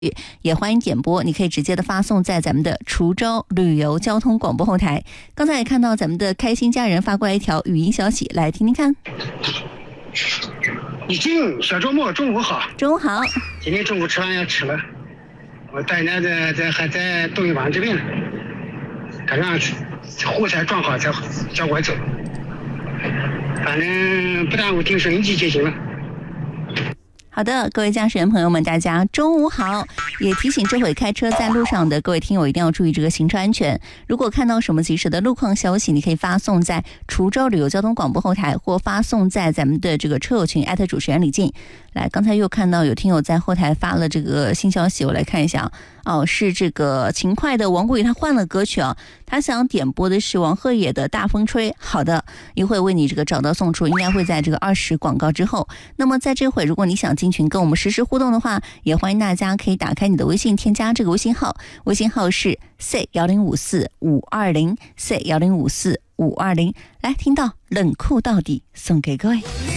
也欢迎点播，你可以直接的发送在咱们的滁州旅游交通广播后台。刚才也看到咱们的开心家人发过来一条语音消息，来听听看。 已经小周末中午好。 中午好。 今天中午吃完要吃了，我带人家还在东一湾这边呢，赶上货才装好才叫我走，反正不耽误听收音机就行了。 好的，各位驾驶员朋友们，大家中午好！也提醒这会开车在路上的各位听友一定要注意这个行车安全。如果看到什么及时的路况消息，你可以发送在滁州旅游交通广播后台，或发送在咱们的这个车友群@主持人李静。来，刚才又看到有听友在后台发了这个新消息，我来看一下哦，是这个勤快的王国宇，他换了歌曲啊，他想点播的是王鹤野的《大风吹》。好的，一会为你这个找到送出，应该会在这个20广告之后。那么在这会，如果你想进群跟我们实时互动的话，也欢迎大家可以打开你的微信，添加这个微信号，微信号是 C1054520 C1054520。来，听到冷酷到底送给各位。